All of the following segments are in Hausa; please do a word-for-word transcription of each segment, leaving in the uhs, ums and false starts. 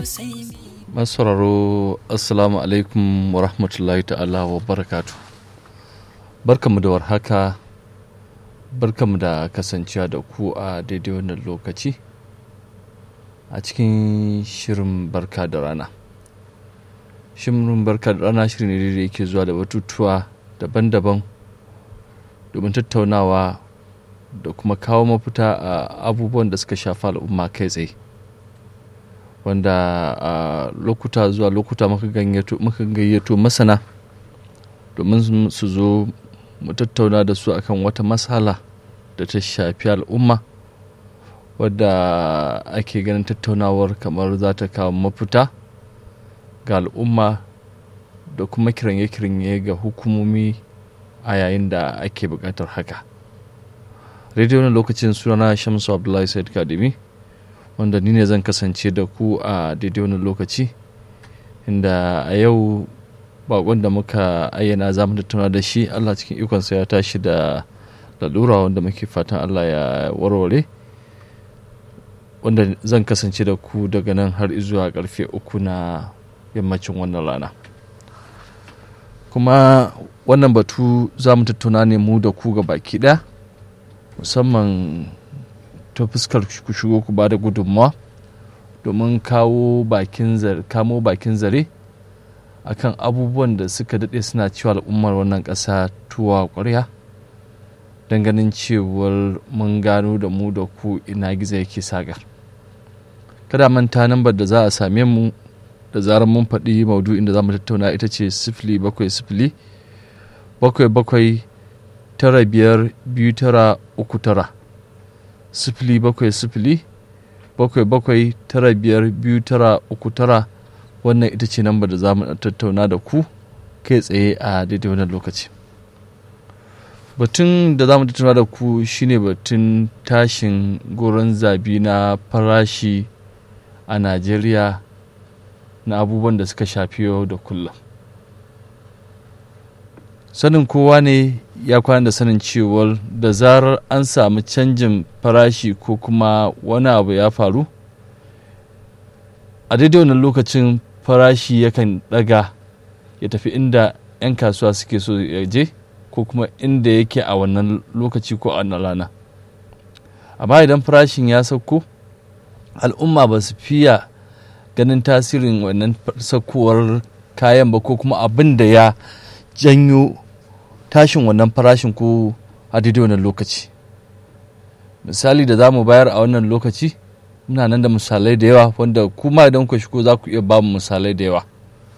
Masauraro assalamu alaikum wa rahmatullahi ta'ala wa barakatu. Barkanmu da warhaka, barkanmu da kasancewa da ku a daidai wannan lokaci a cikin shirin barka da rana. Shirin barka da rana shirin ne da yake zuwa da batutuwa daban-daban domin tattaunawa da kuma kawo mafita a abubuwan da suka shafa al'umma kai tsaye, wanda a lokuta zuwa lokuta muka gayyato masana domin su zo mu tattauna da su akan wata matsala da ta shafi al'umma, wadda ake ganin tattaunawar kamar za ta kawo mafita ga al'umma da kuma kiranye-kiranye ga hukumomi a yayin da ake buƙatar haka. Daidai wani lokacin sunana Shamsu Abdullahi Said Kadimi, wanda ni ne zan kasance da ku a daidai wani lokaci, inda a yau bakon da muka ayyana za mu tattauna da shi Allah cikin ikonsa ya tashi da lalura wanda muke fatan Allah ya warware, wanda zan kasance da ku daga nan har zuwa karfe uku na yammacin wannan rana. Kuma wannan batu za mu tattauna ne mu da ku ga baki ɗaya, musamman ta fuskar ku shigo ku ba da gudunmawa domin kawo bakin zare kamo bakin zare akan abubuwan da suka daɗe suna cewa al'ummar wannan ƙasa tuwa ƙwarya, don ganin cewar mun gano da mu da ku ina gizo yake sagar. Kada manta lambar da za a same mu da zarar mun faɗi maudu'in da za mu tattauna ita ce sifili bakwai sifili bakwai bakwai tara biyar biyu tara uku tara. sifili bakwai sifili bakwai bakwai tara biyar biyu tara uku tara. Wannan ita ce lambar da za mu tattauna da ku kai tsaye a daidai wannan lokaci. Batun da za mu tattauna da ku shine batun tashin goron zabi na farashi a Najeriya na abubuwan da suka shafi yau da kullum. Sanin kowa ne ya kwana da sanin cewar da zarar an samu canjin farashi ko kuma wani abu ya faru, a daidai wannan lokacin farashi yakan daga ya tafi inda 'yan kasuwa suke so ya je ko kuma inda yake a wannan lokaci ko a wannan rana. Amma idan farashin ya sauko, al'umma ba su fiya ganin tasirin wannan saukowar kayan ba ko kuma abin da ya janyo tashin wannan farashin ko a daidai wannan lokaci. Misali da za mu bayar a wannan lokaci, muna nan da misalai da yawa wanda kuma idan ku shigo za ku iya ba mu misalai da yawa.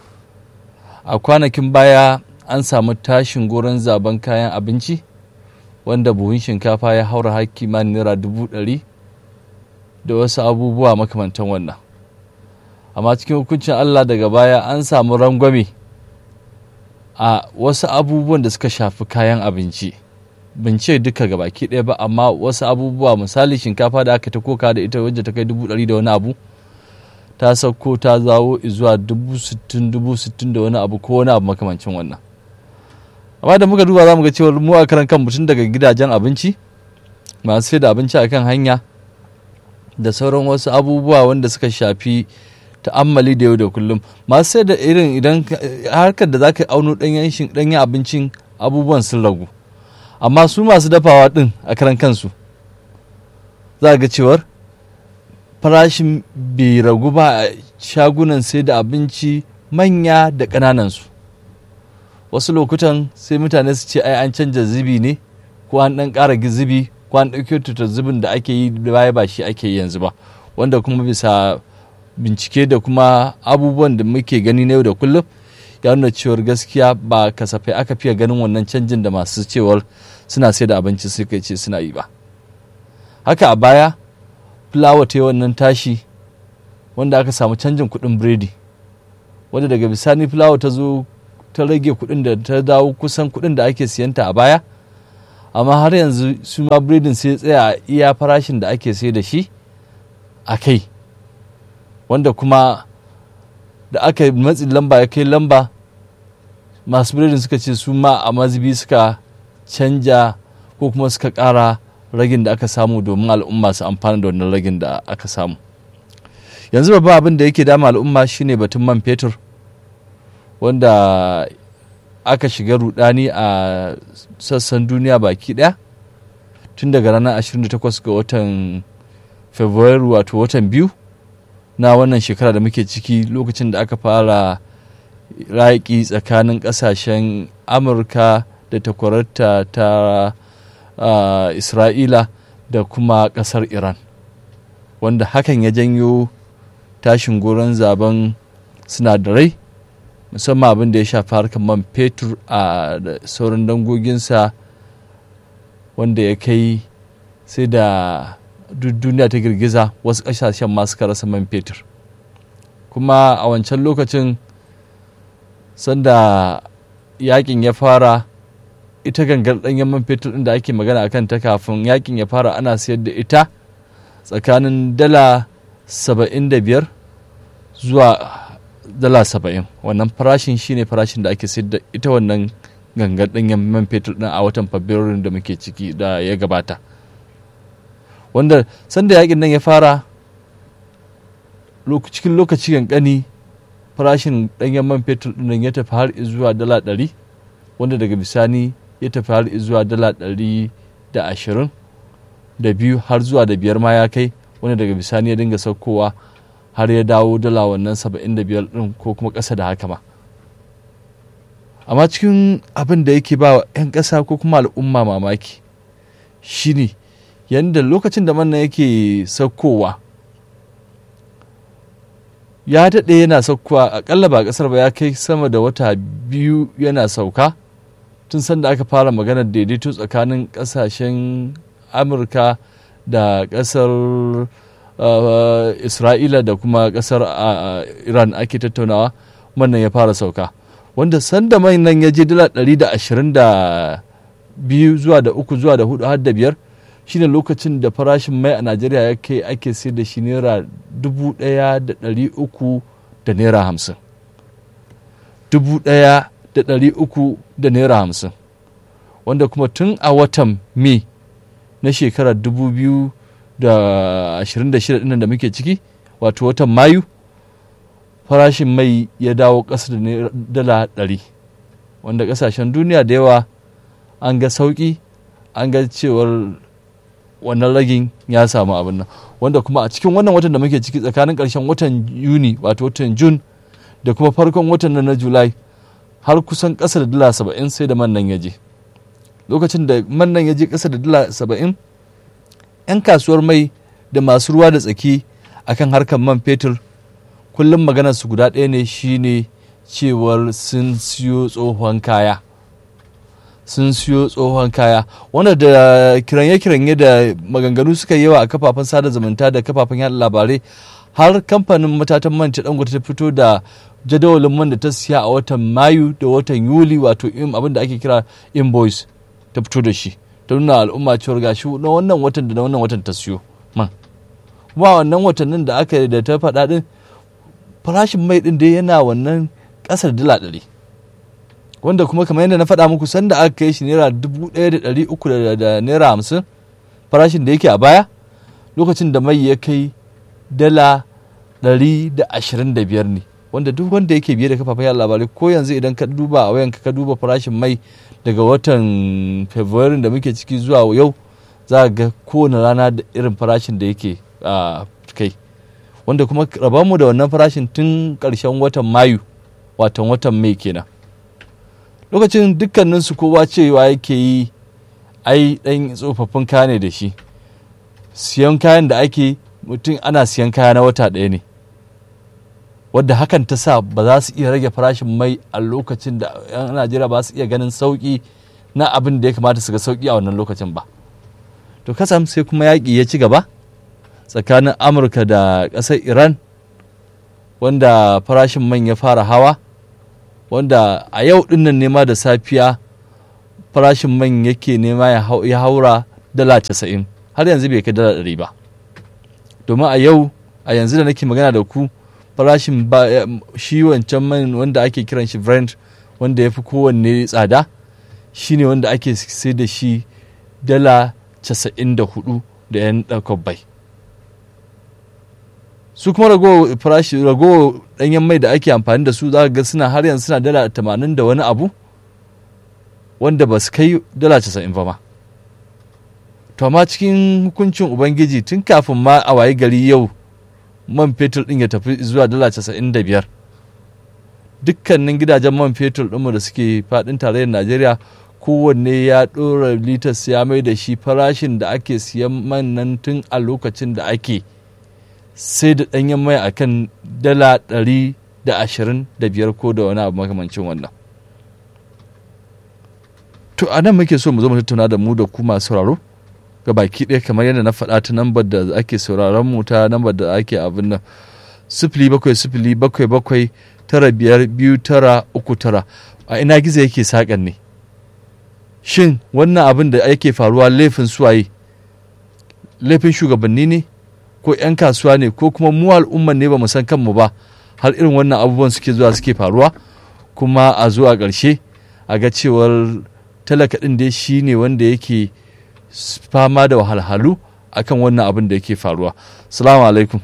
A kwanakin baya an samu tashin goron zaben kayan abinci wanda buhun shinkafa ya haura har kimanin naira dubu ɗari da wasu abubuwa makamantan wannan. Amma cikin hukuncin Allah daga baya an samu rangwame a wasu abubuwan da suka shafi kayan abinci. Ban ce duka gabaki ɗaya ba, amma wasu abubuwa, misali shinkafa da aka ta koka da ita wajen ta kai dubu ɗari da wani abu, ta sauko ta zawo zuwa dubu sittin dubu sittin da wani abu ko wani abu makamancin wannan. Amma da muka duba za mu ga cewa mu a karan kan mutum daga gidajen abinci, masu sai da abinci a kan hanya da sauran wasu abubuwa wanda suka shafi ta'ammali da yau da kullum, masu sai da irin idan harkar da za ka auno ɗanyen abincin abubuwan sun ragu. Amma su masu dafawa ɗin a karan kansu za ga cewar farashin bai ragu ba a shagunan sai da abinci manya da ƙananansu. Wasu lokutan sai mutane su ce ai an canja zubi ne, ko an ɗan ƙara zubi, ko an ɗauke tutar zubin da ake yi baya ba shi ake yi yanzu ba, wanda kuma bisa bincike da kuma abubuwan da muke gani na yau da kullum ya nuna cewar gaskiya ba kasafai aka fiye ganin wannan canjin da masu cewar suna sai da abinci suka ce suna yi ba. Haka a baya fulawa ta yi wannan tashi wanda aka samu canjin kuɗin biredi, wanda daga bisani fulawa ta zo ta rage kuɗin da ta dawo kusan kuɗin da ake siyanta a baya, amma har yanzu su ma biredin sai tsaya a iya farashin da ake sai da shi a kai, wanda kuma da aka matsin lamba ya kai lamba, masu biredin suka ce su ma a mazubi suka canja ko kuma suka ƙara ragin da aka samu domin al'umma su amfana da wannan ragin da aka samu. yanzu babban abin da yake dama al'umma shine batun man fetur, wanda aka shiga rudani a sassan duniya baki daya tun daga ranar ashirin da takwas ga watan Fabrairu, wato watan biyu na wannan shekara da muke ciki, lokacin da aka fara yaƙi tsakanin ƙasashen Amurka da takwararta ta uh, Isra'ila da kuma ƙasar Iran, wanda hakan ya janyo tashin goron zaben sinadarai, musamman abin da ya shafi harkar man fetur a da sauran dangoginsa, wanda ya kai sai da duk duniya ta girgiza, wasu ƙasashen ma suka rasa man fetur. Kuma a wancan lokacin sanda yakin ya fara, ita gangar ɗanyen man fetur ɗin da ake magana a kanta kafin yakin ya fara ana sayar da ita tsakanin dala saba'in da biyar zuwa dala saba'in. Wannan farashin shine farashin da ake sayar da ita wannan gangar ɗanyen man fetur ɗin a watan Fabrairu da muke ciki da ya gabata, wanda sanda yakin nan ya fara cikin lokaci kankani farashin ɗanyen man fetur ɗin ya tafi har zuwa dala ɗari, wanda daga bisani ya tafi har zuwa dala ɗari da ashirin da biyu har zuwa da biyar ma ya kai, wanda daga bisani ya dinga saukowa har ya dawo dala wannan saba'in da biyar ɗin ko kuma ƙasa da haka ma. Amma cikin abin da yake ba wa 'yan ƙasa ko kuma al'umma mamaki shine yadda lokacin da man nan yake saukowa ya daɗe yana saukowa, aƙalla ba ƙasar ba ya kai sama da wata biyu yana sauka, tun sanda aka fara maganar daidaito tsakanin ƙasashen Amurka da ƙasar uh, Isra'ila da kuma ƙasar uh, Iran ake tattaunawa, man nan ya fara sauka, wanda sanda mai nan ya je dala ɗari da ashirin da biyu zuwa da uku zuwa da hudu har da biyar, shine lokacin da farashin mai a Najeriya ya kai ake sai da shi naira dubu ɗaya da ɗari uku da naira hamsin. Dubu ɗaya da ɗari uku da naira hamsin, wanda kuma tun a watan Mai na shekarar dubu biyu da ashirin da shida ɗin da muke ciki, wato watan Mayu, farashin mai ya dawo ƙasa da dala ɗari, wanda ƙasashen duniya da yawa an ga sauƙi, an ga cewar wannan ragin ya samu abin nan, wanda kuma a cikin wannan watan da muke ciki tsakanin ƙarshen watan Yuni wato watan Jun da kuma farkon watan nan na Julai, har kusan ƙasa da dala saba'in sai da man nan ya je. Lokacin da man nan ya je ƙasa da dala saba'in, 'yan kasuwar mai da masu ruwa da tsaki akan harkar man fetur kullum maganar su guda ɗaya ne, shine cewar sun siyo tsohon kaya sun siyo tsohon kaya wanda da kiranye-kiranye da maganganu suka yawa a kafafen sada zumunta da kafafen yada labarai, har kamfanin matatan man ta Dangote ta fito da jadawalin man da ta siya a watan Mayu da watan Yuli, wato abin da ake kira invoice, ta fito da shi ta nuna al'umma cewar gashi na wannan watan da na wannan watan ta siyo man. Kuma wannan watannin da aka da ta faɗa din, farashin mai din dai yana wannan ƙasar dala ɗari, wanda kuma kamar yadda na faɗa muku sanda aka kai shi naira dubu ɗaya da ɗari uku da naira hamsin farashin da yake a baya, lokacin da mai ya kai dala ɗari da ashirin da biyar ne, wanda duk wanda yake biye da kafafen yada labarai ko yanzu idan ka duba a wayanka ka duba farashin mai daga watan Fabrairu da muke ciki zuwa yau, za ga kowane rana da irin farashin da yake kai, wanda kuma rabanmu da wannan farashin tun ƙarshen watan Mayu, watan watan Mai kenan. Lokacin dukkaninsu kowa cewa yake yi ai ɗan tsofaffin kaya ne da shi, siyan kayan da ake mutum ana siyan kaya na wata ɗaya ne, wadda hakan ta sa ba za su iya rage farashin mai a lokacin da 'yan Najeriya ba su iya ganin sauƙi na abin da ya kamata su ga sauƙi a wannan lokacin ba. To kasam sai kuma yaƙi ya ci gaba tsakanin Amurka da ƙasar Iran, wanda farashin man ya fara hawa, wanda a yau dinnan nema da safiya farashin man yake nema ya haura dala casa'in, har yanzu bai kai dala ɗari ba. Domin a yau a yanzu da nake magana da ku, farashin shi wancan man wanda ake kiran shi Brent, wanda ya fi kowanne tsada, shine wanda ake sai da shi dala casa'in da hudu da yan ɗaukar bai. su kuma rago farashi rago ɗanyen mai da ake amfani da su za ga suna har yanzu suna dala tamanin da wani abu wanda ba su kai dala casa'in ba ma. To amma cikin hukuncin ubangiji tun kafin ma a wayi gari yau man fetur ɗin ya tafi zuwa dala casa'in da biyar, dukkanin gidajen man fetur ɗinmu da suke faɗin tarayyar Najeriya kowanne ya ɗora litas ya mai da shi farashin da ake siyan man nan tun a lokacin da ake sai da ɗanyen mai a kan dala ɗari da ashirin da biyar ko da wani abu makamancin wannan. To a nan muke so mu zo mu tattauna da mu da ku masu sauraro ga baki ɗaya kamar yadda na faɗa ta nambar da ake sauraron mu ta nambar da ake abin nan sifili bakwai sifili bakwai bakwai tara biyar biyu tara uku tara. A ina gizo yake saƙan ne? Shin wannan abin da yake faruwa laifin suwaye? Laifin shugabanni ne ko 'yan kasuwa ne ko kuma mu al'umman ne ba mu san kanmu ba har irin wannan abubuwan suke zuwa suke faruwa kuma a zuwa ƙarshe a ga cewar talaka ɗin dai shi ne wanda yake fama da wahalhalu akan wannan abin da yake faruwa. Salamu alaikum.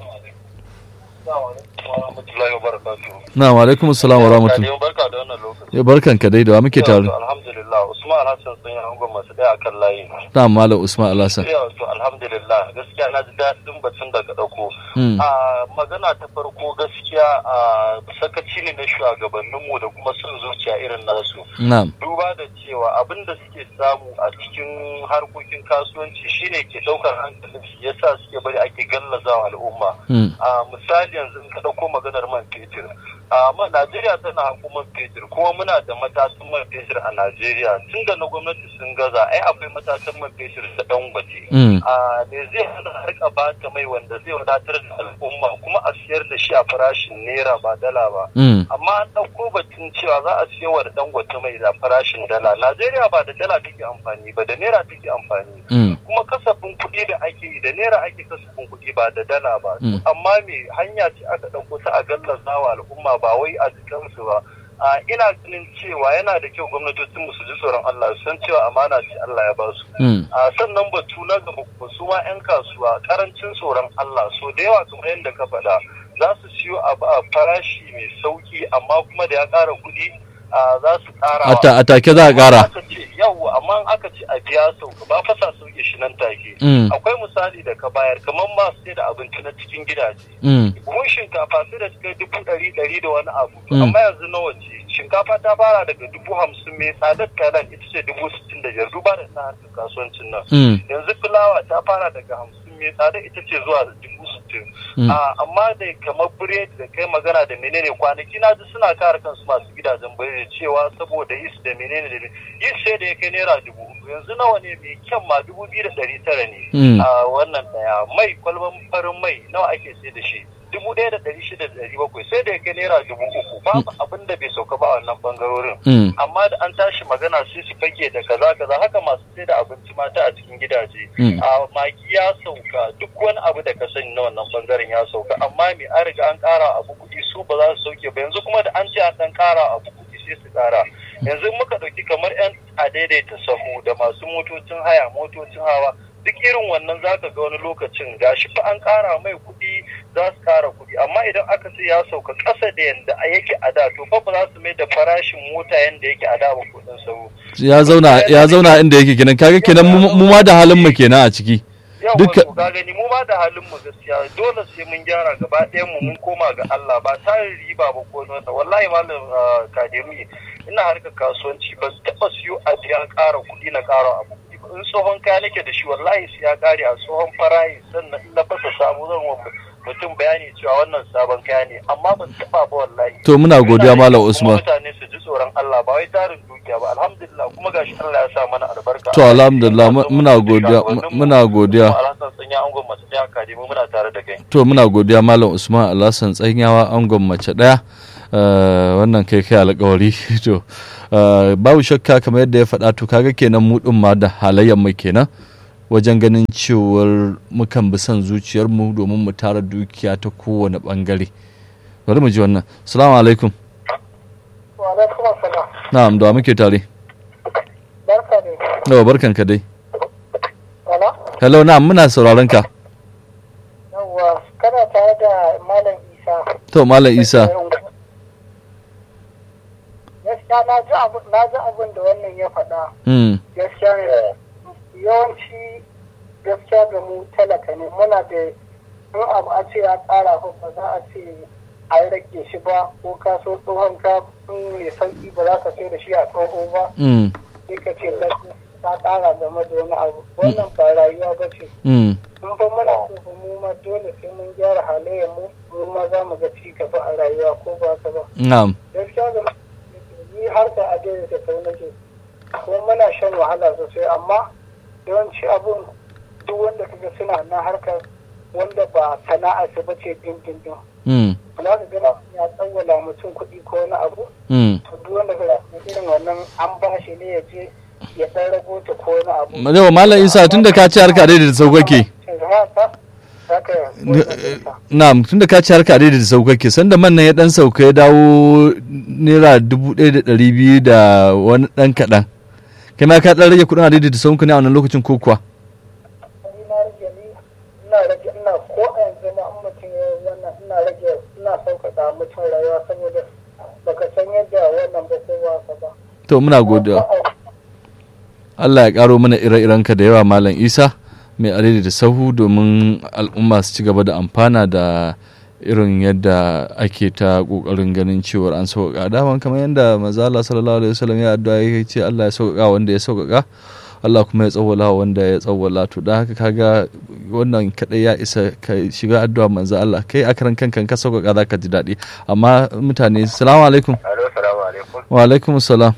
Na wa alaikum salam wa rahmatullahi. Barka da wannan lokaci. Ya barkan ka dai da wa muke tare. Alhamdulillah Usman Alhassan sun yi angon masu daya akan layi. Na malam Usman Alhassan. Ya to alhamdulillah gaskiya na ji daɗin batun da ka dauko. A magana ta farko gaskiya a sakaci ne na shugabannin mu da kuma son zuciya irin nasu. Na'am. Duba da cewa abin da suke samu a cikin harkokin kasuwanci shine ke daukar hankalin su yasa suke bari ake gallazawa al'umma. A misali yanzu ka dauko maganar man fetur. amma Najeriya tana hukumar fetur kuma muna da matasan man fetur a Najeriya tun da na gwamnati sun gaza ai akwai matasan man fetur da Dangote a ne zai hana harka ba ta mai wanda zai wadatar da al'umma kuma a siyar da shi a farashin naira ba dala ba amma an ɗauko batun cewa za a siyar da Dangote mai da farashin dala. Najeriya ba da dala take amfani ba da naira take amfani kuma kasafin kuɗi da ake yi da naira ake kasafin kuɗi ba da dala ba amma me hanya ce aka ɗauko ta a gallaza wa al'umma ba wai a jikinsu ba. Ina ganin cewa yana da kyau gwamnatocin su ji tsoron Allah su san cewa amana ce Allah ya ba su. Sannan batu na gaba kuma su ma 'yan kasuwa karancin tsoron Allah so da yawa kamar yadda ka faɗa za su siyo abu a farashi mai sauki amma kuma da ya ƙara kuɗi za su ƙara. A take za a ƙara. Yau amma aka ce a biya sauka ba fasa sauke shi nan take. Akwai misali da ka bayar kamar masu sai da abinci na cikin gidaje. Buhun shinkafa sai da cikin dubu ɗari ɗari da wani abu. Amma yanzu nawa ce? Shinkafa ta fara daga dubu hamsin mai tsadar kalan ita ce dubu sittin da biyar duba da na harkar kasuwancin nan. Yanzu fulawa ta fara daga hamsin mai tsada ita ce zuwa dubu sittin. Amma da kamar biredi da kai magana da menene kwanaki na ji suna kare kansu masu gidajen biredi cewa saboda yis da menene da yis sai da ya kai naira dubu yanzu nawa ne mai kyan ma dubu biyu da ɗari tara ne a wannan ɗaya mai kwalban farin mai nawa ake sai da shi dubu ɗaya da ɗari shida da ɗari bakwai sai da ya kai naira dubu uku babu abin da bai sauka ba a wannan bangarorin amma da an tashi magana sai su fage da kaza kaza haka masu sai da abinci mata a cikin gidaje a maki ya sauka duk wani abu da ka sani na wannan bangaren ya sauka amma me an riga an ƙara abu kuɗi su ba za su sauke ba yanzu kuma da an ce an ɗan ƙara abu kuɗi sai su ƙara yanzu muka ɗauki kamar 'yan a daidaita sahu da masu motocin haya motocin hawa duk irin wannan za ka ga wani lokacin gashi fa an ƙara mai kuɗi za su ƙara kuɗi amma idan aka ce ya sauka ƙasa da yanda yake a da to fa ba za su mai da farashin mota yanda yake a da ba kuɗin sahu ya zauna ya zauna inda yake kenan kaga kenan mu ma da halin mu kenan a ciki duka ga gani mu ma da halin mu gaskiya dole sai mun gyara gaba ɗayan mu mun koma ga Allah ba tarin riba ba ko wanda wallahi malam kademi ina harkar kasuwanci ba taɓa siyo a ya ƙara kuɗi na ƙara abu in tsohon kaya nake da shi wallahi sai ya ƙare a tsohon farayi sannan in na fasa samu zan wa mutum bayani cewa wannan sabon kaya ne amma ban taɓa ba wallahi. To muna godiya Malam Usman. Mutane su ji tsoron Allah ba wai tarin dukiya ba alhamdulillah kuma gashi Allah ya sa mana albarka. To alhamdulillah muna godiya muna godiya. Alhassan Tsanyawa angon mace ɗaya Kadima muna tare da kai. To muna godiya Malam Usman Alhassan Tsanyawa angon mace ɗaya. Wannan kai kai alƙawari to babu shakka kamar yadda ya faɗa to kaga kenan mu ɗin ma da halayyar mu kenan wajen ganin cewar mukan bi son zuciyarmu domin mu tara dukiya ta kowane bangare. Bari mu ji wannan. Assalamu alaikum. Wa alaikum assalam. Na'am da muke tare. Barka ne. Yawa barkan ka dai. Hello? Hello na'am muna sauraron ka. Yawwa kana tare da Malam Isa. To Malam Isa. Gaskiya na ji abin da wannan ya faɗa. Gaskiya ne yawanci gaskiya ga mu talaka ne muna da in abu a ce ya tsara ko ba za a ce a yi rage shi ba ko ka so tsohon ka mai sauki ba za ka sai da shi a tsoho ba. Sai ka ce ta tsara game da wani abu. Wannan ba rayuwa ba ce. Mun fa muna so mu ma dole sai mun gyara halayen mu mu ma za mu ga ci gaba a rayuwa ko ba ka ba. Na'am. Gaskiya ga ni har da adai da kai nake ko muna shan wahala sosai amma yawanci abun duk wanda kaga suna na harkar wanda ba sana'a su bace dindindin. Mm. Kuma ka gana ya tsawwala mutum kuɗi ko wani abu. Mm. To duk wanda kaga irin wannan an ba shi ne ya je ya dan rago ta ko wani abu. Malam Malam Isa tunda ka ci harka dai da saukake. Na'am tunda ka ci harka dai da saukake sanda man nan ya dan sauka ya dawo naira dubu ɗaya da ɗari biyu da wani ɗan kaɗan. Kai ma ka ɗan rage kuɗin adai da sauka ne a wannan lokacin ko kuwa? Ina rage ina ko a yanzu na an mutum ya wannan ina rage ina sauƙaƙa mutum rayuwa saboda baka san yadda wannan ba ko ba ba. To muna godiya. Allah ya ƙaro mana ire-irenka da yawa Malam Isa mai adai da sahu domin al'umma su ci gaba da amfana da irin yadda ake ta kokarin ganin cewar an sauƙaƙa daman kamar yadda manzo Allah sallallahu alaihi wasallam ya addu'a ya ce Allah ya sauƙaƙa wanda ya sauƙaƙa Allah kuma ya tsawwala wanda ya tsawwala to da haka kaga wannan kadai ya isa ka shiga addu'a manzo Allah kai a karan kanka ka sauƙaƙa zaka ji daɗi amma mutane assalamu alaikum assalamu alaikum wa alaikum assalam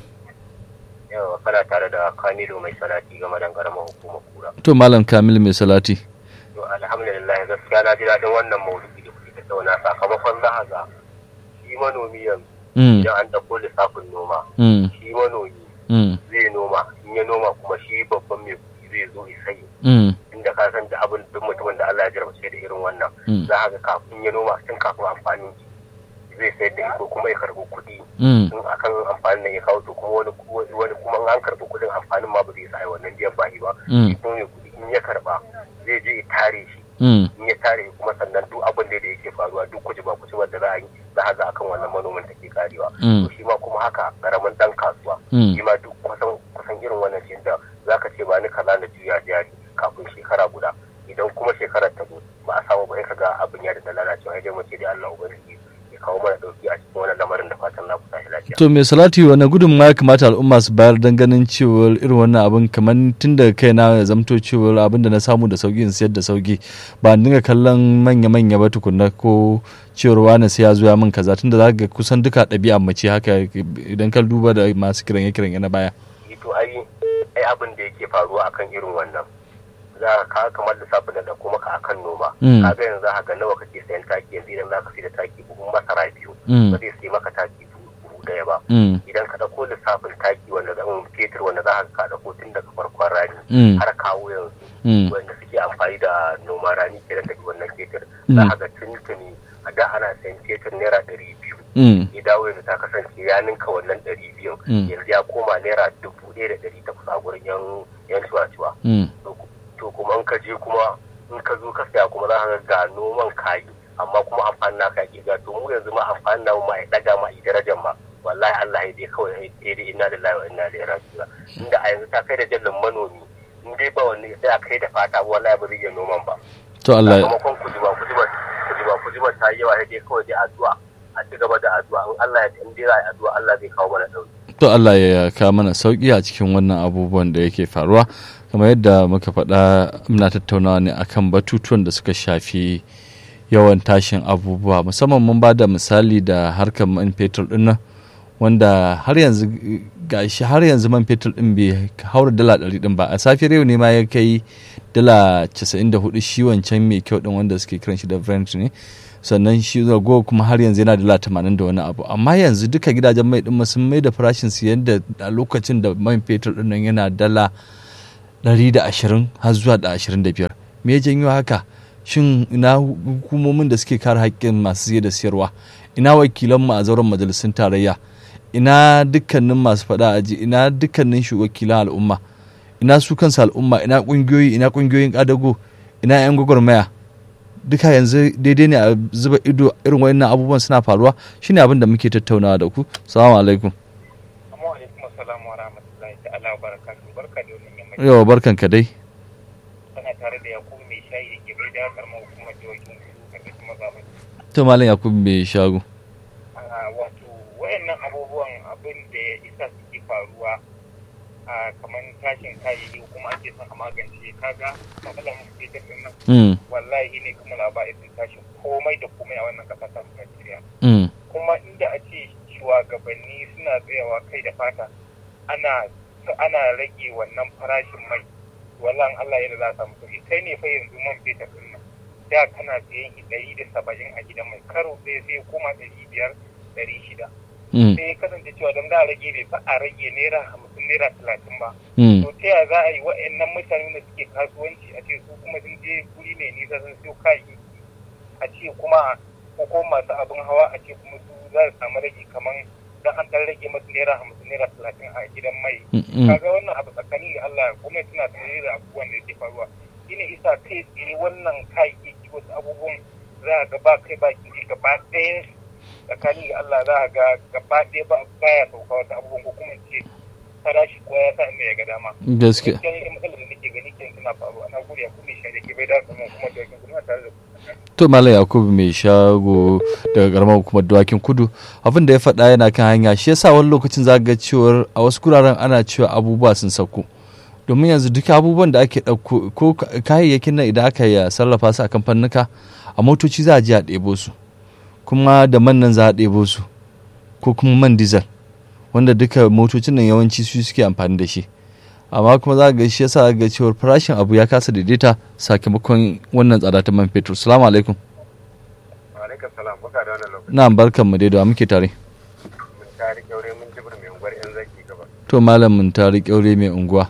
yawa kana tare da Kamilu mai salati game da karamar hukumar Kura to malam Kamilu mai salati to alhamdulillah gaskiya na ji daɗin wannan maudu'i da kuke tattauna sakamakon za a ga shi manomi yanzu idan an ɗauko lissafin noma shi manomi zai noma in ya noma kuma shi babban mai kuɗi zai zo ya sayi inda ka san da abin duk mutumin da Allah ya jarabce da irin wannan za ka ga kafin ya noma tun kafin amfanin zai sayar da iko kuma ya karɓi kuɗi in akan amfanin nan ya kawo to kuma wani wani kuma an karɓi kuɗin amfanin ma ba zai sa wannan biyan bahi ba shi kuma mai kuɗi in ya karɓa zai je ya tare shi in ya tare kuma sannan duk abin da yake faruwa duk kujiba kujibar da za a yi za a ga akan wannan manoman take karewa to shi ma kuma haka karamin dan kasuwa shi ma duk kusan kusan irin wannan shi da zaka ce ba ni kaza na juya jari kafin shekara guda idan kuma shekarar ta zo ba a samu ba ka ga abin ya da lalacewa idan mace da Allah ubangiji ya kawo mana dauki a cikin wannan lamarin da fatan na kusa lafiya to me salati wani gudunmawa ya kamata al'umma su bayar dan ganin cewa irin wannan abin kamar tun da kaina ya zamto cewa abin da na samu da sauki in siyar da sauki ba dinga kallon manya-manya ba tukunna ko cewar wani sai ya zo ya min kaza tunda za ga kusan duka ɗabi'a mace haka idan ka duba da masu kiran kiran na baya to ai ai abin da yake faruwa akan irin wannan za ka kamar lissafin da kuma ka akan noma kaga yanzu za ka ga nawa kake sayan taki yanzu idan za ka sai da taki buhun masara biyu ba zai sai maka taki buhu daya ba idan ka dauko lissafin taki wanda zan fetur wanda za ka dauko tun daga farkon rani har kawo yanzu wanda suke amfani da noma rani kenan da wannan fetur za ka ga tuntuni a da ana sayan fetur naira ɗari biyu ya dawo yanzu ta kasance ya ninka wannan ɗari biyu yanzu ya koma naira dubu ɗaya da ɗari takwas a gurin yan yan cuwa-cuwa to kuma in ka je kuma in ka zo ka saya kuma za ka ga noman kayi amma kuma amfanin naka ya ga to mu yanzu ma amfanin namu ma ya daga ma darajar ma wallahi Allah ya dai kawai ya dai inna lillahi wa inna ilaihi raji'un inda a yanzu ta kai da jallin manomi in dai ba wani sai a kai da fata wallahi ba zai iya noman ba to Allah ya kuma kun kujiba kujiba kujiba kujiba ta yi yawa dai kawai dai addu'a a ci gaba da addu'a in Allah ya in dai addu'a Allah zai kawo mana dauki to Allah ya kawo mana sauki a cikin wannan abubuwan da yake faruwa kamar yadda muka faɗa muna tattaunawa ne akan batutuwan da suka shafi yawan tashin abubuwa musamman mun ba da misali da harkar man fetur ɗin nan wanda har yanzu gashi har yanzu man fetur ɗin bai haura dala ɗari ɗin ba a safiyar yau ne ma ya kai dala casa'in da hudu shi wancan mai kyau ɗin wanda suke kiran shi da Brent ne sannan shi zago kuma har yanzu yana dala tamanin da wani abu amma yanzu duka gidajen mai ɗin sun mai da farashin su yadda a lokacin da man fetur ɗin nan yana dala ɗari da ashirin har zuwa da ashirin da biyar me ya janyo haka shin ina hukumomin da suke kare haƙƙin masu siye da siyarwa ina wakilanmu a zauren majalisun tarayya ina dukkanin masu faɗa aji ina dukkanin wakilan al'umma ina su kansu al'umma ina ƙungiyoyi ina ƙungiyoyin ƙadago ina 'yan gwagwarmaya duka yanzu daidai ne a zuba ido irin wayannan abubuwan suna faruwa, shine abin da muke tattaunawa da ku. Assalamu alaikum. Amma alaikum assalamu wa rahmatullahi ta'ala wa barakatuh. Barka da wannan yammaci. Yawa barkan ka dai. Kana tare da Yakubu mai shayi da ke bai da karamar hukumar jihohin kudu karkashin mazaɓar. To malam Yakubu mai shago. Wato wayannan abubuwan abin da ya isa suke faruwa a kamar tashin kayayyaki kuma ake son a magance, kaga matsalar mu ke tafi nan wallahi ne kuma labarin tashin komai da komai a wannan kasa ta Najeriya. Kuma inda a ce shugabanni suna tsayawa kai da fata ana ana rage wannan farashin mai, wallahi Allah ya za a samu kuɗi. Kai ne fa yanzu man fetur din nan da kana sayan ɗari da saba'in a gidan mai, karo ɗaya sai koma ɗari biyar ɗari shida. Sai ya kasance cewa don za a rage bai fa a rage naira hamsin naira talatin ba. To ta yaya za a yi wa'annan mutane da suke kasuwanci a ce su kuma sun je guri mai nisa sun siyo kayayyaki a ce kuma ko masu abin hawa a ce kuma su za su samu rage kamar dan an dan rage masu naira hamsin naira talatin a gidan mai. Kaga wannan abu tsakani da Allah kuma suna tare da abubuwan da yake faruwa. Shine isa kai tsaye wannan kayayyaki wasu abubuwan za a ga ba kai ba kiji gaba ɗaya tsakani ga Allah za a ga gaba ɗaya ba baya sauka wasu abubuwan ko kuma ce farashi ko ya sa inda ya ga dama. Gaske. Gaskiya ne matsalar da nake gani ke tana faruwa. Na gode Yakubu mai shago da ke bai da kuma kuma da yakin kuma tare da To malam Yakubu mai shago daga karamar hukumar dawakin kudu, abin da ya faɗa yana kan hanya, shi yasa wani lokacin za ga cewar a wasu guraren ana cewa abubuwa sun sauko. Domin yanzu duka abubuwan da ake ɗauko ko kayayyakin nan idan aka yi sarrafa su a kamfanuka a motoci za a je a ɗebo su, kuma da man nan za a ɗebo su ko kuma man diesel wanda duka motocin nan yawanci su suke amfani da shi. Amma kuma za ga shi yasa ga cewar farashin abu ya kasa daidaita sakamakon wannan tsada ta man fetur. Assalamu alaikum. Wa alaikum salam. Baka da wannan lokaci. Na'am barkan mu dai da muke tare. Mun tare kyaure mun jibir mai unguwar yan zaki gaba. To malam mun tare kyaure mai unguwa.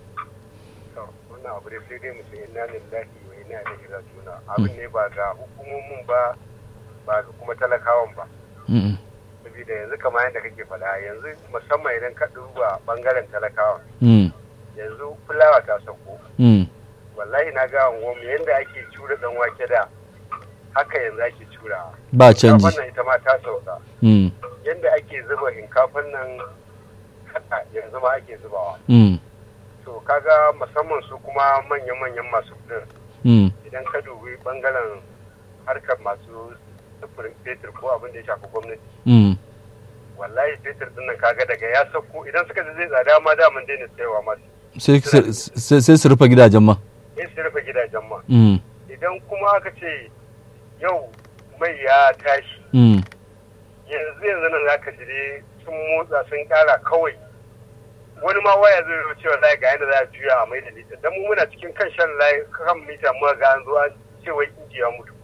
Sai dai mu ce inna lillahi wa inna ilaihi raji'un. Abin ne ba ga hukumomin ba ba ga kuma talakawan ba. Saboda yanzu kamar yadda kake faɗa yanzu musamman idan ka duba bangaren talakawa. Yanzu fulawa ta sauko. Wallahi na ga mu yanda ake cura dan wake da haka yanzu ake cura. Ba canji. Wannan ita ma ta sauka. Yanda ake zuba hinkafan nan haka yanzu ma ake zubawa. To kaga musamman su kuma manyan-manyan masu kudin idan ka dubi bangaren harkar masu sufurin fetur ko abin da ya shafi gwamnati wallahi fetur din nan kaga daga ya sauko idan suka zai tsada ma daman daina sayawa masu sai su rufe gidajen ma sai su rufe gidajen ma idan kuma aka ce yau mai ya tashi yanzu yanzu nan za ka jire sun motsa sun kara kawai wani ma waya zai zo cewa zai ga yadda za a juya a mai da lita dan mu muna cikin kan shan layi kan mita mu ga an zo an ce wai inji ya mutu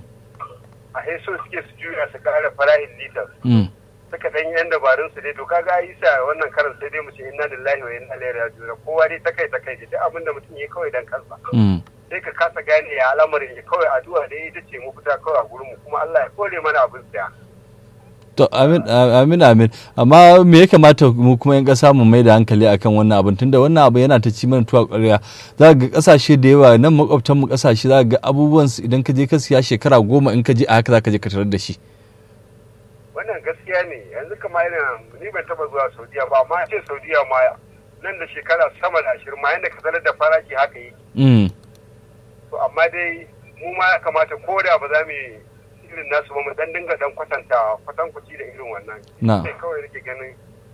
a sai so suke su juya su kara farahin litar suka dan yan dabarun su dai to kaga isa wannan karan sai dai mu ce inna lillahi wa inna ilaihi raji'un kowa dai ta kai ta kai duk abin da mutum ya kawai dan kansa sai ka kasa gane ya al'amarin ya kawai addu'a dai ita ce mu fita kawai a gurin mu kuma Allah ya kore mana abin saya. To amin amin amin amma me ya kamata mu kuma yan kasa mu mai da hankali akan wannan abin tunda wannan abu yana ta ci mana tuwa ƙwarya. Za ga kasashe da yawa nan makwabtan mu kasashe za ga abubuwan su idan ka je ka siya shekara goma in ka je a haka za ka je ka tarar da shi. Wannan gaskiya ne yanzu kamar irin ni ban taba zuwa Saudiya ba amma ce Saudiya ma nan da shekara sama da ashirin ma yanda ka sanar da farashi haka yake. To amma dai mu ma ya kamata ko da ba za mu irin nasu ba mu dan dinga dan kwatanta kwatankuci da irin wannan sai kawai nake ganin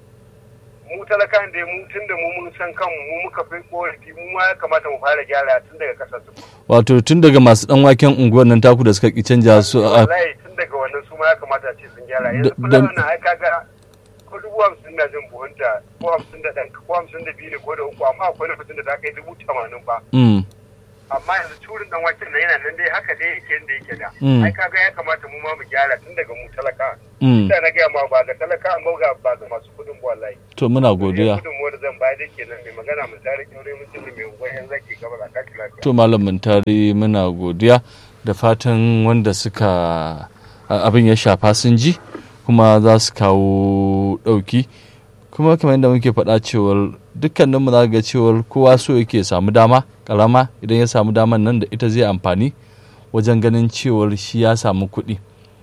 mu talakan da mu tun da mu mun san kanmu mu muka fi korafi mu ma ya kamata mu fara gyara tun daga kasar su wato tun daga masu dan waken unguwar nan taku da suka ki canja su wallahi tun daga wannan su ma ya kamata a ce sun gyara yanzu kullum wannan ai kaga ko dubu hamsin na jin buhunta ko hamsin da ɗan ko hamsin da biyu ne ko da uku amma akwai lokacin da ta kai dubu tamanin ba amma yanzu turin dan waken nan yana nan dai haka dai yake yanda yake da ai kaga ya kamata mu ma mu gyara tun daga mu talaka da na ga ma ba ga talaka amma ga ba ga masu kudin wallahi to muna godiya kudin mu da zan bayar da kenan mai magana mun tare kyaure mun tun mai goyen zaki gaba da kaci lafiya to malam mun tare muna godiya da fatan wanda suka abin ya shafa sun ji kuma za su kawo dauki kuma kamar yadda muke faɗa cewar dukkaninmu za ga cewar kowa so yake samu dama karama idan ya samu daman nan da ita zai amfani wajen ganin cewar shi ya samu kuɗi,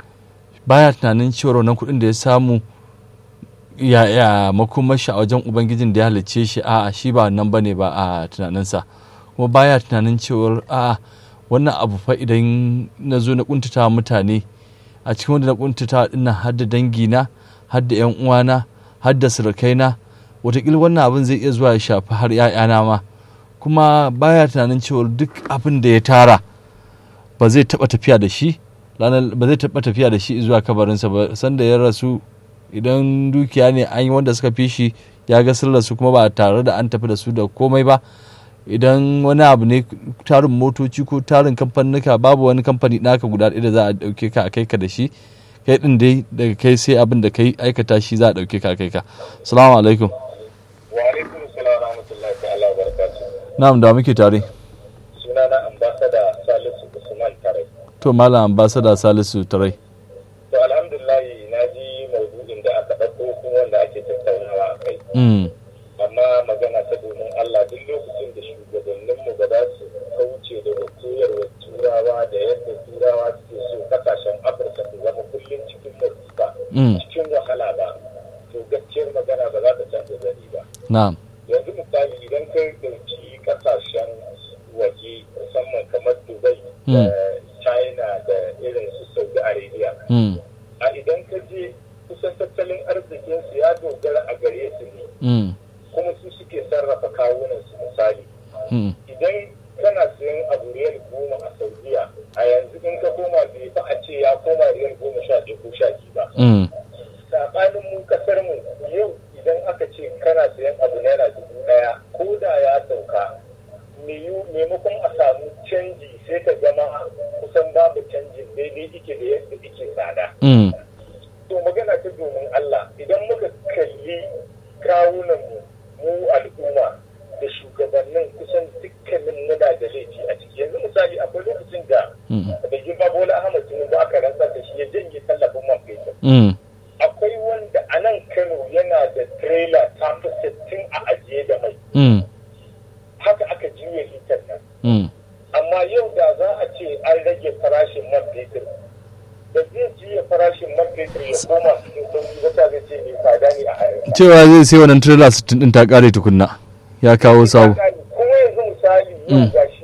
baya tunanin cewar wannan kuɗin da ya samu ya ya makomashi a wajen ubangijin da ya halicce shi, a'a shi ba nan bane ba a tunaninsa, kuma baya tunanin cewar a'a wannan abu fa idan na zo na kuntata mutane, a cikin wanda na kuntata dinnan har da dangina, har da yan uwana, har da surukaina, wataƙila wannan abin zai iya zuwa ya shafi har 'ya'yana ma. Kuma baya tunanin cewar duk abin da ya tara ba zai taɓa tafiya da shi ba zai taɓa tafiya da shi zuwa kabarinsa ba. Sanda ya rasu, idan dukiya ne an yi wanda suka fi shi ya ga sun rasu kuma ba tare da an tafi da su da komai ba. Idan wani abu ne, tarin motoci ko tarin kamfanuka, babu wani kamfani naka guda ɗaya da za a ɗauke ka a kai ka da shi, kai ɗin dai daga kai sai abin da kai aikata shi za a ɗauke ka a kai ka. Assalamu alaikum. Wa alaikum salam wa rahmatullahi ta'ala wa barakatuh. Na'am, da muke tare. Sunana ambassador Salisu Usman Tarai. To malam ambassador Salisu Tarai. To alhamdulillah na ji maudu'in da aka ɗauko kuma wanda ake tattaunawa a kai. Mm. Amma magana ta domin Allah, duk lokacin da shugabanninmu ba za su kauce daga koyarwar turawa da yadda turawa suke so kasashen Afirka su zama kullum cikin masifa, cikin wahala ba, to gaskiyar magana ba za ta canza zani ba. Na'am. Yanzu misali idan ka ɗauki kasashen waje musamman kamar Dubai da China da irin su Saudi Arabia, a idan ka je kusan tattalin arzikinsu ya dogara a gare su ne, kuma su suke sarrafa kawunan su. Misali idan kana siyan abu riyal goma a Saudiya, a yanzu in ka koma bai fa a ce ya koma riyal goma sha ɗaya ko sha biyu ba. Saɓanin mu kasar mu yau idan aka ce kana siyan abu naira dubu ɗaya, ko da ya sauka maimakon a samu canji sai ka gama kusan babu canjin, daidai ike da yadda ike tsada. To magana ta domin Allah, idan muka kalli kawunan mu mu al'umma da shugabannin, kusan dukkanin muna da laifi a ciki. Yanzu misali akwai lokacin da da girma Bola Ahmed Tinubu aka rantsar da shi ya janye tallafin man fetur. Akwai wanda a nan Kano yana da trailer ta fi sittin a ajiye da mai. Haka aka juya litar nan. Amma yau da za a ce an rage farashin man fetur, da zai juya farashin man fetur ya koma cikin sauki, wata zai ce mai tsada ne a arewa. Cewa zai sai wannan trailer sittin din ta kare tukunna, ya kawo sabu. Kuma yanzu misali yau ga shi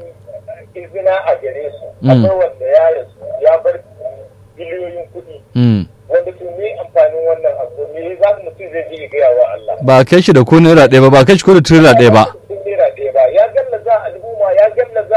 izina a gare su, akwai wanda ya rasu ya bar biliyoyin kuɗi. Wanda to me amfanin wannan abu, me za mutum zai ji gaya wa Allah. Ba kai shi da ko naira ɗaya ba, ba kai shi ko da trailer ɗaya ba. Naira ɗaya ba, ya gallaza al'umma, ya gallaza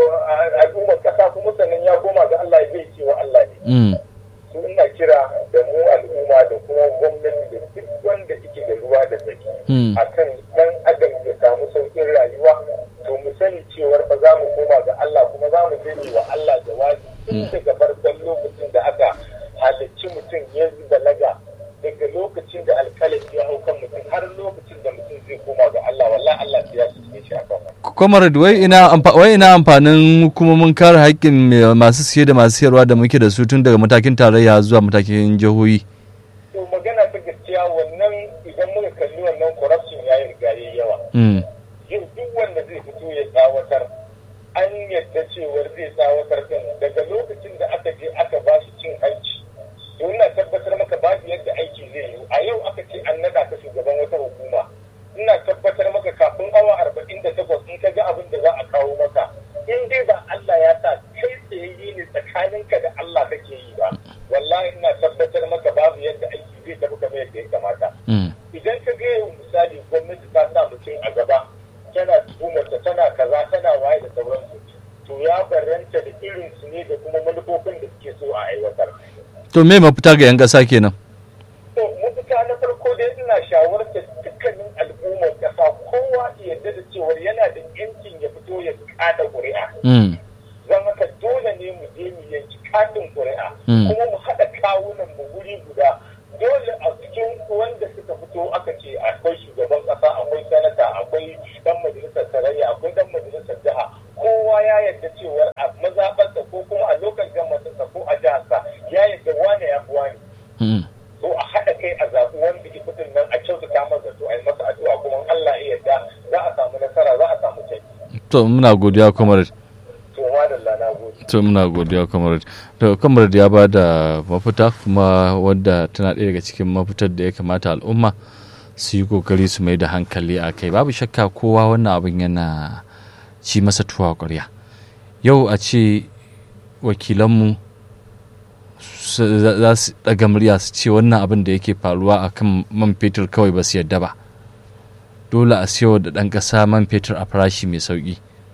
al'ummar kasa, kuma sannan ya koma ga Allah ya zai ce wa Allah ne. Su ina kira da mu al'umma da kuma gwamnati da duk wanda yake da ruwa da tsaki akan dan adam ya samu sauƙin rayuwa, to mu sani cewar ba za mu koma ga Allah, kuma za mu zai wa Allah jawabi tun daga farkon lokacin da aka halicci mutum ya balaga, daga lokacin da alƙalami ya hau kan mutum har lokacin da mutum zai koma ga Allah, wallahi Allah ya cike shi akan wannan. Comrade, wai ina wai ina amfanin hukumomin kare haƙƙin masu siye da masu siyarwa da muke da su tun daga matakin tarayya zuwa matakin jihohi? To magana ta gaskiya, wannan idan muka kalli wannan corruption ya yi riga yayi yawa. Yau duk wanda zai fito ya tsawatar, an yadda cewar zai tsawatar din daga lokacin da aka je aka ba shi cin hanci. To ina tabbatar maka babu yadda aiki zai yi. A yau aka ce an naɗa ka shugaban wata hukuma. Ina tabbatar maka kafin awa arba'in da takwas in ka ga abin da za a kawo maka, in dai ba Allah ya sa kai tsayayye ne tsakaninka da Allah kake yi ba, wallahi ina tabbatar maka babu yadda aiki zai tafi kamar yadda ya kamata. Idan ka ga yau misali gwamnati ta sa mutum a gaba, tana tuhumarta, tana kaza, tana waye da sauransu, to ya barranta da irin su ne da kuma manufofin da suke so a aiwatar. To me mafita ga 'yan ƙasa kenan? To mafita na farko dai ina shawartar dukkanin al'ummar ƙasa kowa ya yarda da cewar yana da yancin ya fito ya kada ƙuri'a. Zan haka dole ne mu je mu yanki katin ƙuri'a, kuma mu haɗa kawunan mu guri guda. Dole a cikin wanda suka fito aka ce akwai shugaban ƙasa, akwai sanata, akwai dan majalisar tarayya, akwai dan majalisar jiha. Kowa ya yarda cewar a mazaɓarsa ko kuma a lokacin gwamnatinsa ko a jiharsa ya yarda wane ya fi wane. To a haɗa kai a zaɓi wanda ke fitin nan a kyautata masa, to a yi masa addu'a, kuma Allah ya yarda za a samu nasara, za a samu canji. To muna godiya, Comrade. To madalla, na gode. to muna godiya kamar da kamar da ya ba da mafita kuma wadda tana ɗaya daga cikin mafitar da ya kamata al'umma su yi kokari su mai da hankali a kai. Babu shakka kowa wannan abin yana ci masa tuwa ƙwarya. Yau a ce wakilanmu za su ɗaga murya su ce wannan abin da yake faruwa a kan man fetur kawai ba su yadda ba, dole a siyo da ɗan ƙasa man fetur a farashi mai sauƙi.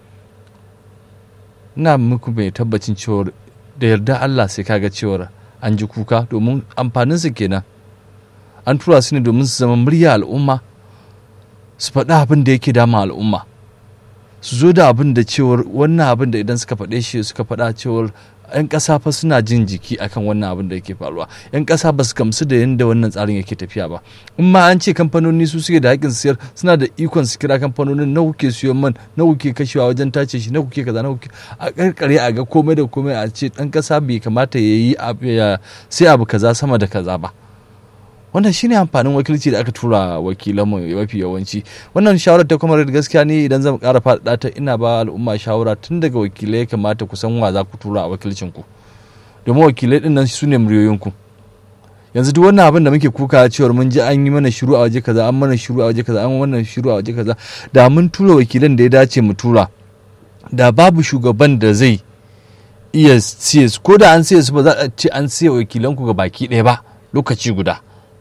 Ina muku mai tabbacin cewar da yarda Allah sai kaga cewar an ji kuka, domin amfaninsu kenan. An tura su ne domin su zama murya al'umma, su faɗi abin da yake dama al'umma, su zo da abin da cewar wannan abin da idan suka faɗe shi suka faɗa cewar 'yan ƙasa fa suna jin jiki akan wannan abin da yake faruwa. 'Yan ƙasa ba su gamsu da yadda wannan tsarin yake tafiya ba. In ma an ce kamfanoni su suke da haƙƙin siyar, suna da ikon su kira kamfanonin na kuke siyo man, na kuke kashewa wajen tace shi, na kuke kaza, na kuke a ƙarƙare a ga komai da komai, a ce ɗan ƙasa bai kamata ya yi sai abu kaza sama da kaza ba. Wannan shine amfanin wakilci da aka tura wakilan mu mafi yawanci. Wannan shawarar ta kuma gaskiya ne idan zan ƙara faɗaɗa ta, ina ba al'umma shawara tun daga wakilai ya kamata ku san wa za ku tura a wakilcin ku, domin wakilai din nan su ne muryoyin ku. Yanzu duk wannan abin da muke kuka cewar mun ji an yi mana shiru a waje kaza, an mana shiru a waje kaza, an wannan shiru a waje kaza, da mun tura wakilan da ya dace mu tura, da babu shugaban da zai iya siye su, ko da an siye su ba za a ce an siya wakilan ku ga baki ɗaya ba lokaci guda.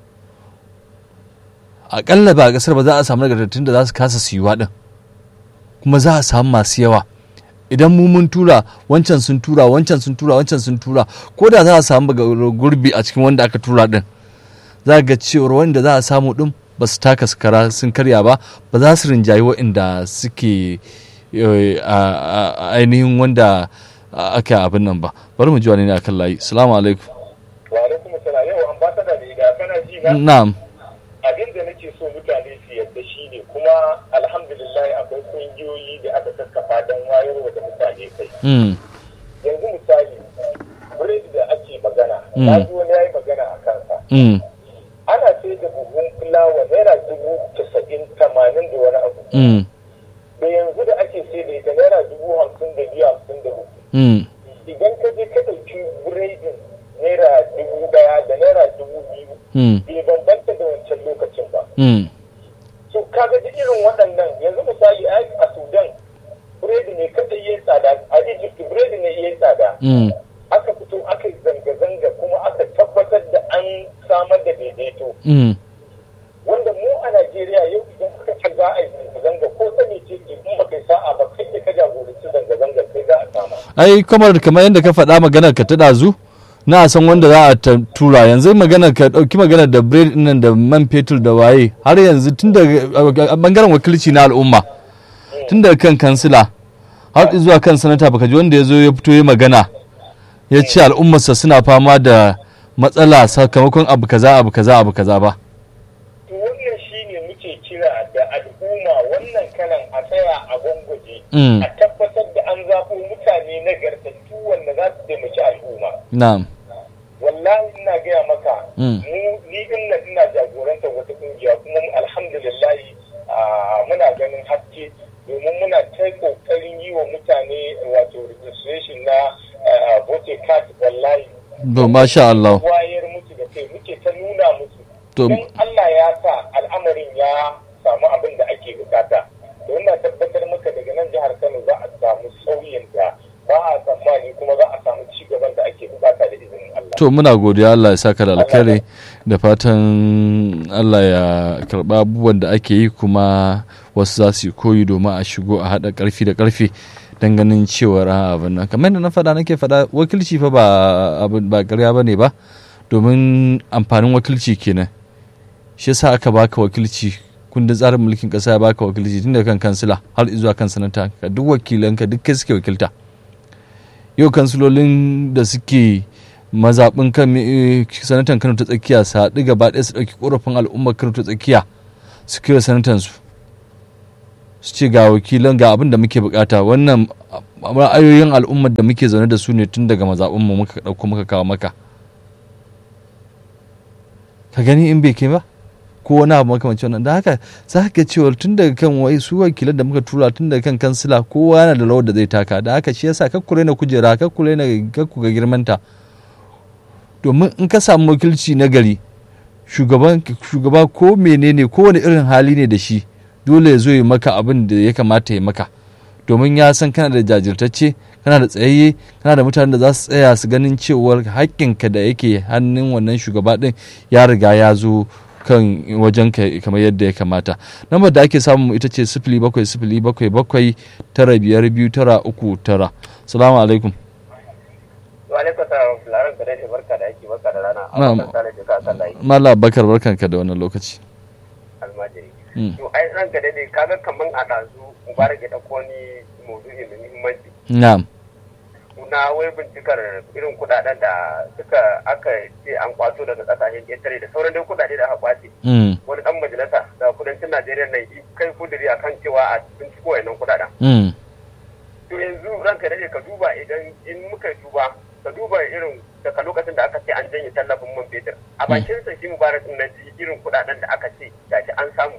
Akalla ba a kasar ba za a samu nagartattun da za su kasa siyuwa din, kuma za a samu masu yawa. Idan mu mun tura, wancan sun tura, wancan sun tura, wancan sun tura, ko da za a samu gurbi a cikin wanda aka tura din, za ga cewar wanda za a samu din ba su taka kara sun karya ba, ba za su rinjayi waɗanda suke ainihin wanda aka abin nan ba. Bari mu ji wani ne akan layi. Assalamu alaikum. Wa alaikum assalam. Yau an bata da riga kana ji na? Na'am. Abin da nake so mutane su yadda shi ne, kuma alhamdulillah akwai kungiyoyi da aka kakkafa don wayarwa da mutane kai. Yanzu misali, biredi da ake magana, na ji wani ya yi magana a kansa. Ana sai da buhun fulawa naira dubu casa'in tamanin da wani abu. Da yanzu da ake sai da ita naira dubu hamsin da biyu hamsin da uku. Idan ka je ka ɗauki biredin naira dubu ɗaya da naira dubu biyu. Bai bambanta da wancan lokacin ba. So kaga da irin waɗannan, yanzu misali a Sudan biredi ne kada yi tsada, a Egypt biredi ne yi tsada. Aka fito aka yi zanga-zanga kuma aka tabbatar da an samar da daidaito. Wanda mu a Najeriya yau idan aka ce za a yi zanga-zanga ko sani ce in ba kai sa'a ba kai da ka jagoranci zanga-zanga kai za a sama. Ai kamar kamar yadda ka faɗa maganar ka ta ɗazu, na san wanda za a tura. Yanzu magana ka dauki magana da bread nan da man fetur da waye, har yanzu tun da bangaren wakilci na al'umma, tun da kan kansila har zuwa kan sanata, baka ji wanda ya zo ya fito ya magana ya ce al'ummarsa suna fama da matsala sakamakon abu kaza abu kaza abu kaza ba. To wannan shine muke kira da al'umma wannan kalan a tsaya a gwangwaje, a tabbatar da an zaɓo mutane nagartattu wanda za su taimaki al'umma. Na'am. Wallahi ina gaya maka, mu ni ina ina jagorantar wata kungiya kuma alhamdulillah muna ganin haske, domin muna ta kokarin yi wa mutane wato registration na voter card. Wallahi to masha Allah, wayar musu da kai muke ta nuna musu, to don Allah ya sa al'amarin ya samu abin da ake bukata. Don na tabbatar maka daga nan jihar Kano za a samu sauyin da ba a tsammani, kuma za a samu ci gaban da ake bukata da izinin Allah. To muna godiya, Allah ya saka da alkhairi, da fatan Allah ya karba abubuwan da ake yi, kuma wasu za su yi koyi domin a shigo a haɗa ƙarfi da ƙarfi don ganin cewar abin nan. Kamar yadda na faɗa nake faɗa, wakilci fa ba ba ƙarya ba ne ba, domin amfanin wakilci kenan. Shi yasa aka baka wakilci, kundin tsarin mulkin ƙasa ya baka wakilci tun daga kan kansila har zuwa kan sanata, ka duk wakilanka duk kai suke wakilta. Yau kansilolin da suke mazaɓin kan sanatan Kano ta tsakiya su haɗu gaba ɗaya su ɗauki ƙorafin al'ummar Kano ta tsakiya su kira sanatansu, su ce ga wakilan ga abin da muke bukata, wannan ra'ayoyin al'ummar da muke zaune da su ne tun daga mazaɓinmu muka ɗauko muka kawo maka. Ka gani in bai kai ba? ko wani abu makamancin wannan. Da haka za ka cewa tun daga kan wai su wakilan da muka tura tun daga kan kansila kowa yana da rawar da zai taka. Da haka shi yasa kakkure na kujera kakkure na kakku ga girmanta, domin in ka samu wakilci na gari shugaba ko menene ko wani irin hali ne da shi dole ya zo yi maka abin da ya kamata ya maka, domin ya san kana da jajirtacce, kana da tsayayye, kana da mutanen da za su tsaya su ganin cewar haƙƙinka da yake hannun wannan shugaba ɗin ya riga ya zo kan wajenka kamar yadda ya kamata. Lambar da ake samu ita ce sifili bakwai sifili bakwai bakwai tara biyar biyu tara uku tara. Salamu alaikum. Wa alaikum salam. Laran ka dai barka da aiki, barka da rana. Mala Bakar barkanka da wannan lokaci. Almajiri. To ai ranka dai kaga kaman a dazu Mubarak ya dauko ni maudu'i mai muhimmanci. Na'am. Na wai bincikar irin kudaden da suka aka ce an kwato daga kasashen ƙetare da sauran dai kudade da aka kwace. Wani dan majalisa da kudancin Najeriya nan kai kuduri akan cewa a binciko wayannan kudaden. To yanzu ranka dai ka duba idan in muka duba ka duba irin daga lokacin da aka ce an janye tallafin man fetur a bakin sa shi Mubarak din nan irin kudaden da aka ce gashi an samu.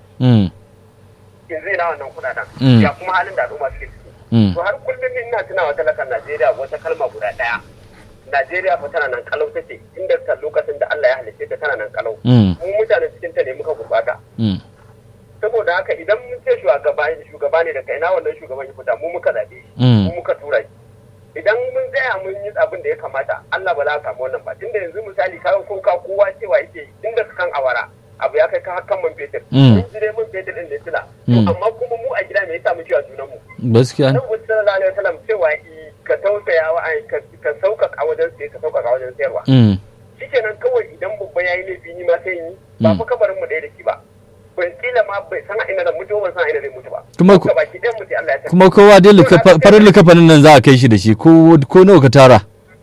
Yanzu ina wannan kudaden ya kuma halin da al'umma suke ciki. To har kullum ina tunawa talakan Najeriya wata kalma guda daya. Najeriya fa tana nan kalau take inda ta lokacin da Allah ya halice ta tana nan kalau. Mu mutanen cikin ta ne muka gurbata. Saboda haka idan mun ce shugaba shugaba ne daga ina wannan shugaban ya fita mu muka zabe mu muka tura shi. Idan mun tsaya mun yi abin da ya kamata Allah ba za ka samu wannan ba, tunda yanzu misali kaga ko ka kowa cewa yake inda kan awara abu ya kai ka hakan man fetur mun ji dai man fetur din da tila to amma kuma mu a gida me yasa mu ciwa junan mu gaskiya Annabi sallallahu alaihi wasallam cewa ka tausaya wa ai ka sauƙaƙa wajen sai ka sauƙaƙa wajen sayarwa shikenan kawai idan babba yayi laifi ni ma sai yi ba fa kabarin mu ɗaya da shi ba ban kila ma bai san ina da mutu ban san ina zai mutu ba kuma kuma kowa dai farin likafanin nan za a kai shi da shi ko ko nawa ka tara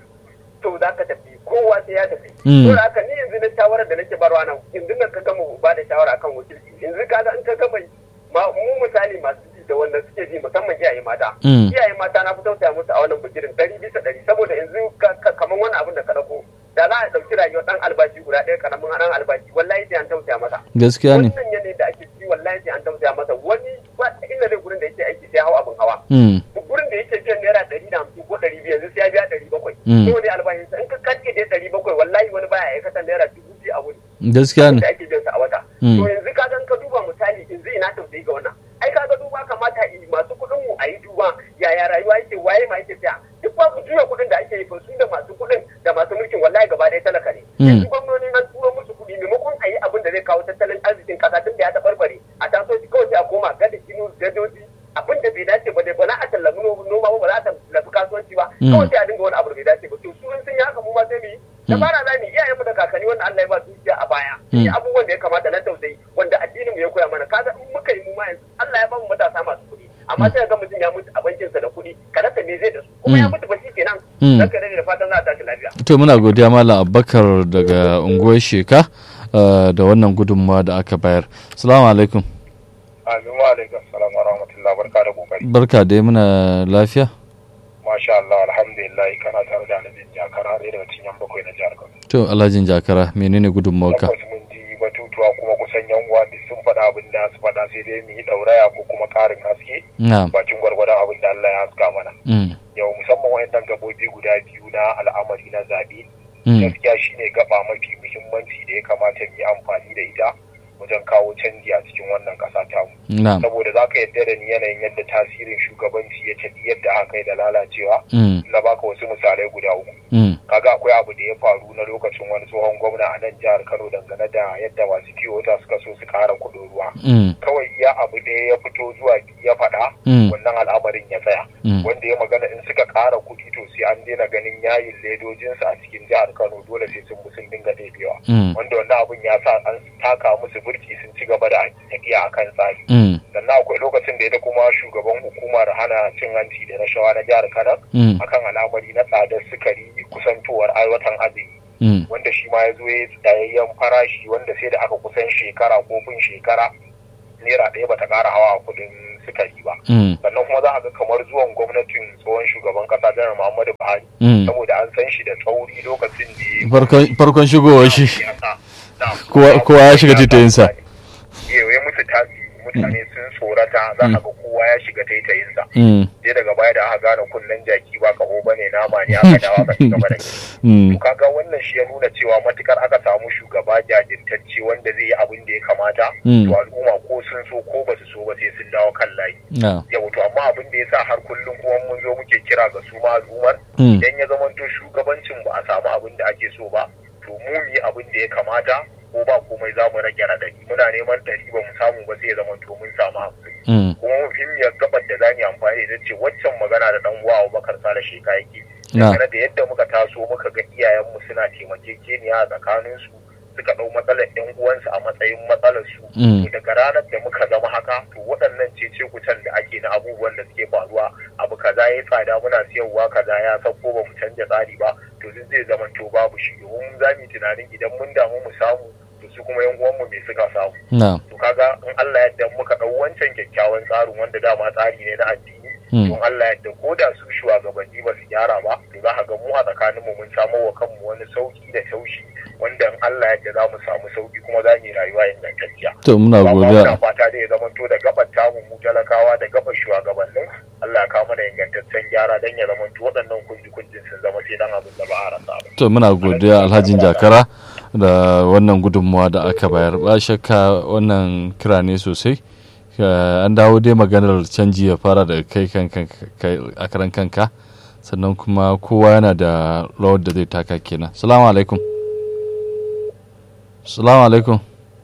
to za ka tafi kowa sai ya tafi to haka ni yanzu na shawarar da nake barwa nan yanzu nan ka gama ba da shawara akan wakilci yanzu ka ga in ka gama mu misali masu ji da wanda suke ji musamman iyaye mata iyaye mata na fi tausaya musu a wannan bijirin ɗari bisa ɗari saboda yanzu kamar wani abin da ka dauko da za a ɗauki rayuwar ɗan albashi guda ɗaya karamin ɗan albashi wallahi sai an tausaya masa gaskiya ne wannan yanayi da ake ci wallahi sai an tausaya masa wani ba inda zai gurin da yake aiki sai hau abin hawa gurin da yake biyan naira ɗari da hamsin ko ɗari biyu yanzu sai ya biya ɗari bakwai ko ne albashin sa in ka kace dai ɗari bakwai wallahi wani baya aikata naira dubu biyu a wuni gaskiya ne da ake biyan sa a wata to yanzu ka ka duba misali yanzu ina tausayi ga wannan ai ka ga duba kamata yi masu kuɗin mu a yi duba yaya rayuwa yake waye ma yake tsaya duk babu juya kuɗin da ake yi fa su da masu kuɗin da masu mulkin wallahi gaba ɗaya talaka ne yanzu gwamnoni an turo musu kuɗi maimakon a yi abin da zai kawo tattalin arzikin ƙasa tun da ya taɓarɓare a taso shi kawai sai a koma gada kinu gadoji abin da bai dace ba dai ba za a tallafi noma ba ba za a tallafi kasuwanci ba kawai sai a dinga wani abu da bai dace ba to su sun yi haka mu ma sai mu yi dabara za mu yi iyayen mu da kakanni wannan Allah ya ba dukiya a baya yi abubuwan da ya kamata na tausayi wanda addinin mu ya koya mana kaga in muka yi mu ma yanzu Allah ya ba mu matasa masu kuɗi amma sai ga mutum ya mutu a bankinsa da kuɗi ka rasa me zai da su kuma ya mutu ba shi kenan dan ka da fatan za a tashi lafiya. To muna godiya Malam Abubakar daga unguwar Sheka da wannan gudunmawa da aka bayar. Assalamu alaikum. Amin wa alaikum salam wa rahmatullahi barka da kokari. Barka dai muna lafiya. Masha Allah alhamdulillah kana tare da Alhajin Jakara ɗaya daga cikin yan bakwai na jihar Kano. To Alhajin Jakara menene gudunmawarka? Tabbas mun ji batutuwa kuma kusan yan uwa sun faɗa abin da su faɗa sai dai mu yi ɗauraya ko kuma ƙarin haske. Bakin gwargwadon abin da Allah ya haska mana. Yau musamman wayannan gabobi guda biyu na al'amari na zaɓe. Gaskiya shine gaba mafi muhimmanci da ya kamata mu yi amfani da ita wajen kawo canji a cikin wannan ƙasa tamu. Saboda za ka yadda da ni yanayin yadda tasirin shugabanci ya tafi yadda aka yi da lalacewa. Na baka wasu misalai guda uku. Kaga akwai abu da ya faru na lokacin wani tsohon gwamna a nan jihar Kano dangane da yadda masu kiyota suka so su ƙara kuɗin ruwa. Kawai iya abu da ya fito zuwa ya faɗa wannan al'amarin ya tsaya. Wanda ya magana in suka ƙara kuɗi to sai an daina ganin yayin ledojinsu a cikin jihar Kano dole sai sun sun dinga ɗebewa. Wanda wannan abun ya sa an taka musu burki sun ci gaba da tafiya a kan tsari. Sannan akwai lokacin da ya kuma shugaban hukumar hana cin hanci da rashawa na jihar Kano akan al'amari na tsadar sukari kusantowar watan azumi. Wanda shi ma ya zo ya tsayayyen farashi wanda sai da aka kusan shekara ko fin shekara naira ɗaya bata ƙara hawa kuɗin sukari ba. Sannan kuma za a ga kamar zuwan gwamnatin tsohon shugaban ƙasa janar Muhammadu Buhari. Saboda an san shi da tsauri lokacin da farkon shigowar shi kowa ya shiga titayinsa. mutane sun tsorata za a ga kowa ya shiga taitayinsa sai daga baya da aka gane kunnen jaki ba kaho bane nama ne aka dawo aka ci gaba da to kaga wannan shi ya nuna cewa matukar aka samu shugaba jajirtacce wanda zai yi abin da ya kamata to al'umma ko sun so ko ba su so ba sai sun dawo kan layi yau to amma abin da ya sa har kullum kuma mun zo muke kira ga su ma al'ummar idan ya zamanto shugabancin ba a samu abin da ake so ba to mu yi abin da ya kamata ko ba komai za mu rage raɗaɗi muna neman ɗari ba mu samu ba sai ya zama to mun samu hamsin kuma muhimmiyar gabar da za mu yi amfani da ce waccan magana da ɗan uwa Abubakar Sale Sheka yake dangane da yadda muka taso muka ga iyayenmu suna taimakekeniya a tsakaninsu suka ɗau matsalar ɗan uwansu a matsayin matsalar su daga ranar da muka zama haka to waɗannan cece kucan da ake na abubuwan da suke faruwa abu kaza ya tsada muna siyarwa kaza ya sauko ba mu canja tsari ba to zai zama to babu shi domin za mu yi tunanin idan mun damu mu samu to su kuma yan uwanmu me suka samu to kaga in Allah yadda muka ɗau wancan kyakkyawan tsarin wanda dama tsari ne na addini don Allah yadda ko da su shugabanni ba su gyara ba to za ka ga mu a tsakaninmu mun samo wa kanmu wani sauki da taushi wanda in Allah yadda za mu samu sauki kuma za mu yi rayuwa ingantacciya. To muna godiya. Ba fata da ya zama to da gabar tamu mu talakawa da gabar shugabannin Allah ya kawo mana ingantaccen gyara dan ya zama to waɗannan kunji-kunjin sun zama sai dan abin da ba a rasa ba. To muna godiya Alhajin Jakara da wannan gudunmuwa da aka bayar. Ba shakka wannan kira ne sosai. An dawo dai maganar canji ya fara da kai kanka a karan kanka sannan kuma kowa yana da rawar da zai taka kenan. Assalamu alaikum. Assalamu alaikum.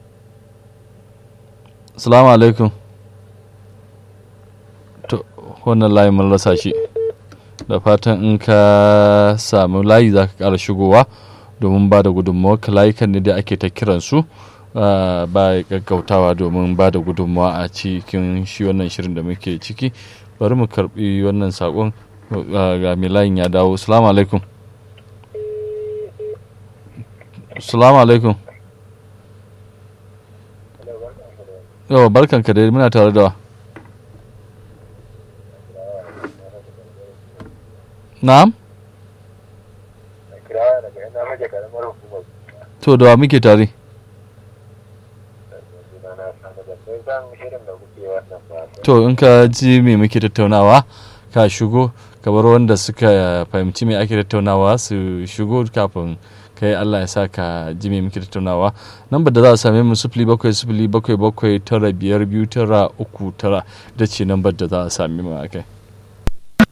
Assalamu alaikum. To wannan layi mun rasa shi. Da fatan in ka samu layi za ka ƙara shigowa domin ba da gudunmawa. Layukan ne da ake ta kiransu ba gaggautawa domin ba da gudunmawa a cikin shi wannan shirin da muke ciki. Bari mu karbi wannan saƙon ga mai layin ya dawo. Assalamu alaikum. Assalamu alaikum. Yawa barkanka dai muna tare da wa. Na'am? To da wa muke tare? To in ka ji me muke tattaunawa ka shigo ka bar wanda suka fahimci me ake tattaunawa su shigo kafin kai Allah ya sa ka ji me muke tattaunawa. Lambar da za a same mu sifili bakwai sifili bakwai bakwai tara biyar biyu tara uku tara da ce lambar da za a same mu a kai.